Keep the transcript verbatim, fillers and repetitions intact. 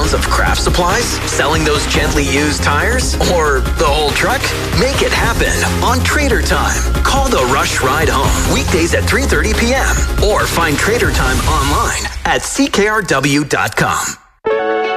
tons of craft supplies? Selling those gently used tires? Or the whole truck? Make it happen on Trader Time. Call the Rush Ride Home weekdays at three thirty p.m. or find Trader Time online at c k r w dot com.